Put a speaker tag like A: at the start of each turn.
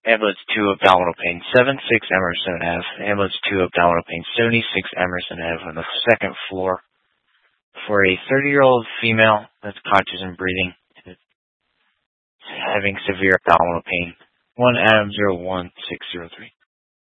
A: ambulance 2 abdominal pain, 76 Emerson Ave, ambulance 2 abdominal pain, 76 Emerson Ave on the second floor for a 30-year-old female that's conscious and breathing, having severe abdominal pain. 1 Adam 01603.